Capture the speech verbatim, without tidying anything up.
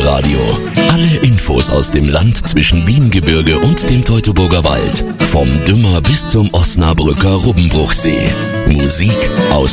Lokalradio. Alle Infos aus dem Land zwischen Wiengebirge und dem Teutoburger Wald. Vom Dümmer bis zum Osnabrücker Rubbenbruchsee. Musik aus